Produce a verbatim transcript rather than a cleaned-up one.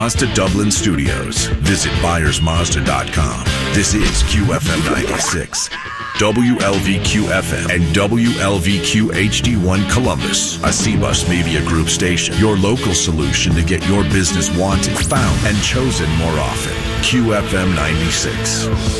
Mazda Dublin Studios. Visit buyers mazda dot com. This is Q F M ninety-six, W L V Q F M, and W L V Q H D one Columbus, a C-Bus Media Group station. Your local solution to get your business wanted, found, and chosen more often. Q F M ninety-six.